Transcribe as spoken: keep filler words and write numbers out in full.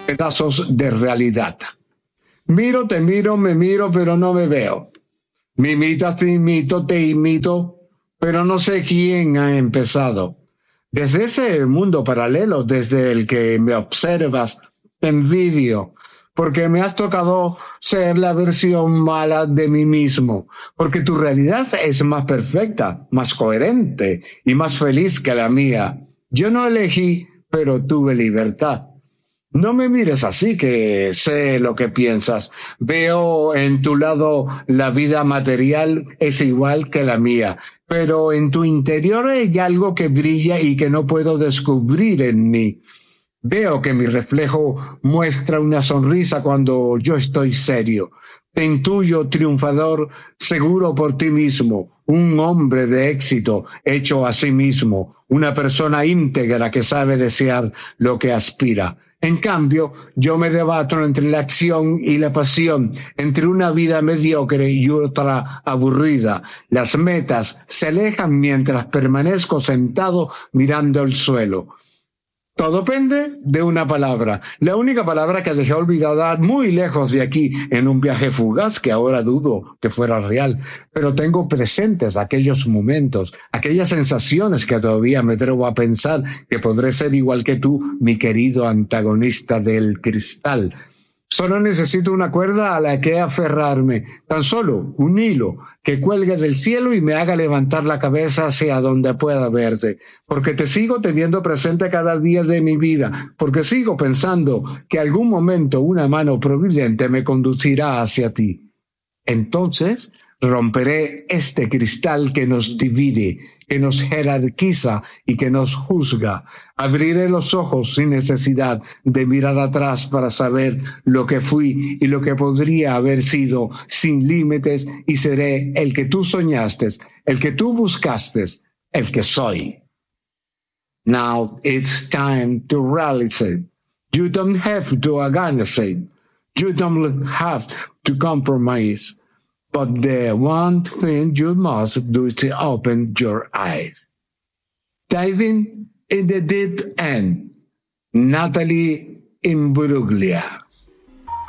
pedazos de realidad. Miro, te miro, me miro, pero no me veo. Me imitas, te imito, te imito, pero no sé quién ha empezado. Desde ese mundo paralelo, desde el que me observas, te envidio, porque me has tocado ser la versión mala de mí mismo, porque tu realidad es más perfecta, más coherente y más feliz que la mía. Yo no elegí, pero tuve libertad. No me mires así, que sé lo que piensas. Veo en tu lado la vida material es igual que la mía, pero en tu interior hay algo que brilla y que no puedo descubrir en mí. Veo que mi reflejo muestra una sonrisa cuando yo estoy serio. Te intuyo triunfador, seguro por ti mismo, un hombre de éxito hecho a sí mismo, una persona íntegra que sabe desear lo que aspira. En cambio, yo me debato entre la acción y la pasión, entre una vida mediocre y otra aburrida. Las metas se alejan mientras permanezco sentado mirando el suelo. Todo depende de una palabra, la única palabra que dejé olvidada muy lejos de aquí, en un viaje fugaz que ahora dudo que fuera real, pero tengo presentes aquellos momentos, aquellas sensaciones que todavía me atrevo a pensar que podré ser igual que tú, mi querido antagonista del cristal. Solo necesito una cuerda a la que aferrarme, tan solo un hilo que cuelgue del cielo y me haga levantar la cabeza hacia donde pueda verte, porque te sigo teniendo presente cada día de mi vida, porque sigo pensando que algún momento una mano providente me conducirá hacia ti. Entonces romperé este cristal que nos divide, que nos jerarquiza y que nos juzga. Abriré los ojos sin necesidad de mirar atrás para saber lo que fui y lo que podría haber sido sin límites, y seré el que tú soñaste, el que tú buscaste, el que soy. Now it's time to realize it. You don't have to organize it. You don't have to compromise. But the one thing you must do is to open your eyes. Diving in the deep end. Natalie Imbruglia.